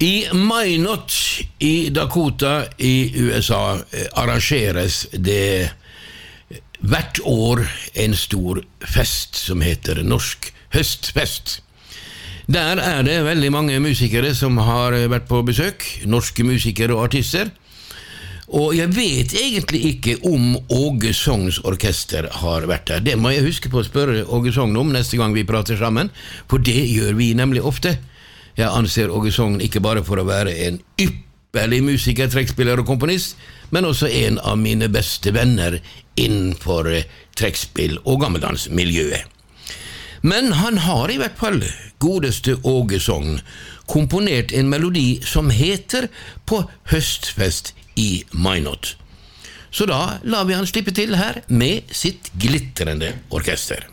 I Minot i Dakota i USA arrangeres det hvert år en stor fest som heter Norsk Høstfest. Der det veldig mange musikere som har vært på besøk, norske musikere og artister. Og jeg vet egentlig ikke om Åge Songs orkester har vært der. Det må jeg huske på å spørre Åge Sogn om neste gang vi prater sammen, for det gjør vi nemlig ofte. Jeg anser Åge Sogn ikke bare for å være en ypperlig musiker, trekkspiller og komponist, men også en av mine beste venner innenfor trekkspill og gammeldansmiljøet. Men han har i hvert fall, godeste Åge Sogn, komponert en melodi som heter På høstfest i Minot. Så da lar vi han slippe til her med sitt glitrende orkester.